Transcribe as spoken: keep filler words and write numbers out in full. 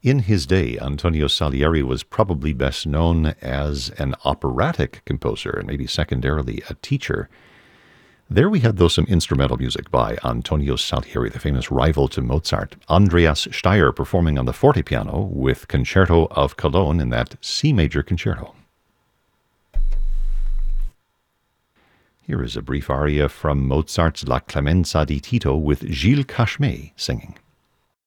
In his day, Antonio Salieri was probably best known as an operatic composer and maybe secondarily a teacher. There we had, though, some instrumental music by Antonio Salieri, the famous rival to Mozart. Andreas Steyr performing on the fortepiano with Concerto of Cologne in that C major concerto. Here is a brief aria from Mozart's La Clemenza di Tito with Gilles Cashmé singing.